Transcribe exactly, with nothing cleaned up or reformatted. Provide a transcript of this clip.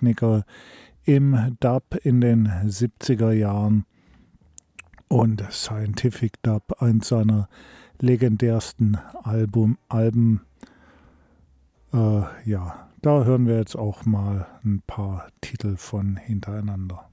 Tontechniker im Dub in den siebziger Jahren und Scientific Dub, eins seiner legendärsten Album, Alben. Äh, ja, da hören wir jetzt auch mal ein paar Titel von hintereinander.